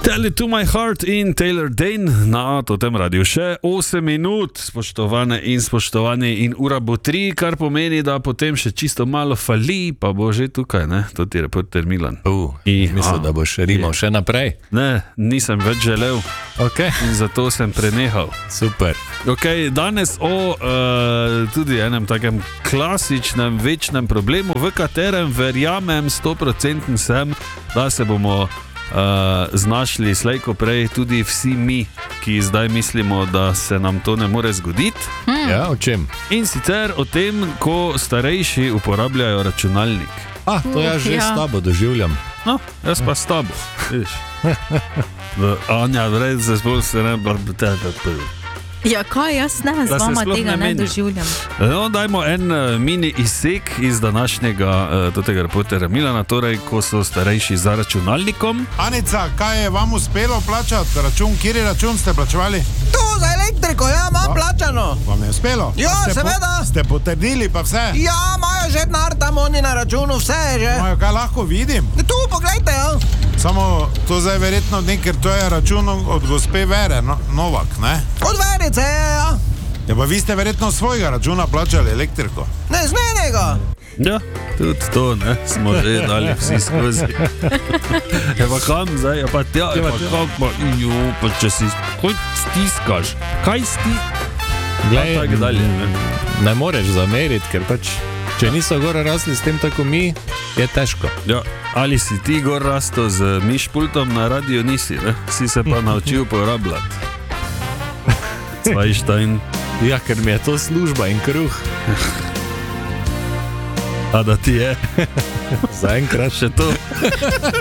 Tell it to my heart in Taylor Dane na tem radiju. Še 8 minut, spoštovane in spoštovani, in ura bo 3, kar pomeni, da potem še čisto malo fali, pa bo že tukaj, ne? To ti je reporter Milan. Mislim, da boš rimal še naprej. Ne, nisem več želel. Okay. In zato sem prenehal. Super. Okay, danes o tudi enem takem klasičnem, večnem problemu, v katerem verjamem 100% sem, da se bomo znašli slejko prej tudi vsi mi, ki zdaj mislimo, da se nam to ne more zgoditi. Ja, o čem? In sicer o tem, ko starejši uporabljajo računalnik. To jaz že s tabo doživljam. No, jaz pa s tabo. Anja, vrej se spolu se ne Ja, kaj, jaz ne z vama tega ne doživljam. No, dajmo en mini izsek iz današnjega tega reportera Milana, torej, ko so starejši za računalnikom. Anica, kaj je vam uspelo plačati račun? Kjeri račun ste plačevali? Tu za elektriko, ja, imam plačano. Vam je uspelo? Ja, seveda. Ste potrdili pa vse? Ja, imajo že denar tam oni na računu, vse je že. Imajo, kaj lahko vidim? Tu, poglejte, ja. Samo to zdaj verjetno ker to je račun od gospe Vere Novak, ne? Od Verice, ja. Ja, pa vi ste verjetno svojega računa plačali elektriko. Ne, z menega. Ja, tudi to, ne, smo že dali vsi skozi. Ja, pa kam zdaj, ja, pa tja, ja, pa kak, pa če si, kaj stiskaš, Glej, tako dalje, ne. Ne moreš zameriti, ker pač, če niso gor rasli s tem tako mi, je težko. Ja, ali si ti gor rasto z mišpultom na radio, nisi, ne? Si se pa naučil uporabljati. Zweistein. Ja, ker mi je to služba in kruh. A da ti je? Zaenkrat še to.